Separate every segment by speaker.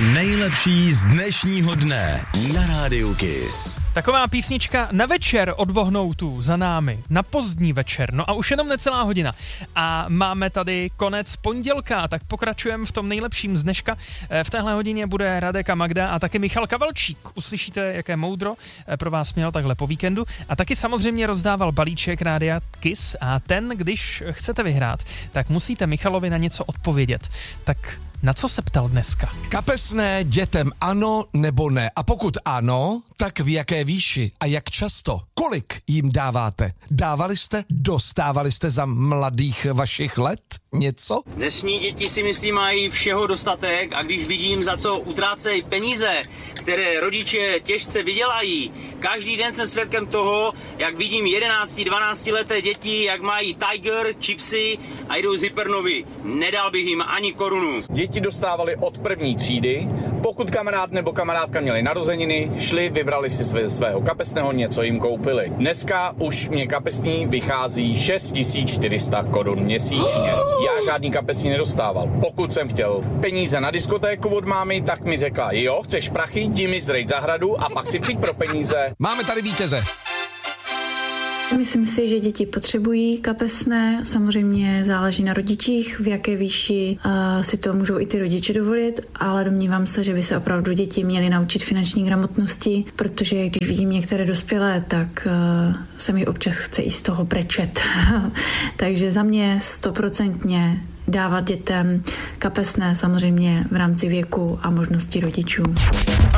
Speaker 1: nejlepší z dnešního dne na Rádiu Kiss.
Speaker 2: Taková písnička na večer od Vohnoutu za námi, na pozdní večer, no a už jenom necelá hodina. A máme tady konec pondělka, tak pokračujeme v tom nejlepším z dneška. V téhle hodině bude Radek a Magda a taky Michal Kavalčík. Uslyšíte, jaké moudro pro vás měl takhle po víkendu. A taky samozřejmě rozdával balíček Rádia Kiss a ten, když chcete vyhrát, tak musíte Michalovi na něco odpovědět. Tak na co se ptal dneska?
Speaker 3: Kapesné dětem ano nebo ne? A pokud ano, tak v jaké výši a jak často? Kolik jim dáváte? Dávali jste? Dostávali jste za mladých vašich let něco?
Speaker 4: Dnešní děti si myslím mají všeho dostatek a když vidím, za co utrácejí peníze, které rodiče těžce vydělají, každý den jsem svědkem toho, jak vidím 11-12 leté děti, jak mají Tiger, chipsy a jdou z Hypernovy. Nedal bych jim ani korunu.
Speaker 5: Děti dostávali od první třídy, pokud kamarád nebo kamarádka měli narozeniny, šli, vybrali si svého kapesného, něco jim koupili. Dneska už mě kapesní vychází 6400 korun měsíčně. Já žádný kapesní nedostával. Pokud jsem chtěl peníze na diskotéku od mámy, tak mi řekla, jo, chceš prachy, jdi mi zrejt zahradu a pak si přijď pro peníze.
Speaker 3: Máme tady vítěze.
Speaker 6: Myslím si, že děti potřebují kapesné, samozřejmě záleží na rodičích, v jaké výši si to můžou i ty rodiče dovolit, ale domnívám se, že by se opravdu děti měly naučit finanční gramotnosti, protože když vidím některé dospělé, tak se mi občas chce i z toho brečet. Takže za mě 100% dávat dětem kapesné, samozřejmě v rámci věku a možností rodičů.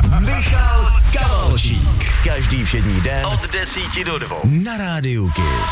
Speaker 1: Michal Kavalčík. Každý všední den od 10 do 2 na Rádiu Kiss.